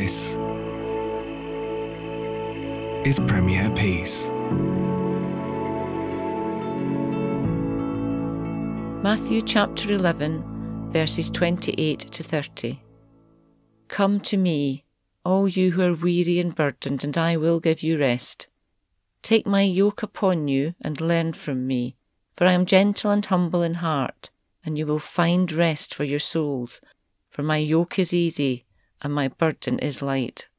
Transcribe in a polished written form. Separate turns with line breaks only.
This is Premier Peace.
Matthew chapter 11, verses 28 to 30. Come to me, all you who are weary and burdened, and I will give you rest. Take my yoke upon you and learn from me, for I am gentle and humble in heart, and you will find rest for your souls. For my yoke is easy and my burden is light.